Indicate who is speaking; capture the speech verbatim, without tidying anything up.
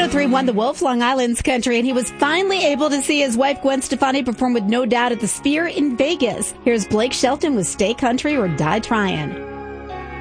Speaker 1: oh three won the Wolf Long Island's country, and he was finally able to see his wife Gwen Stefani perform with No Doubt at the Sphere in Vegas. Here's Blake Shelton with Stay Country or Die Tryin'.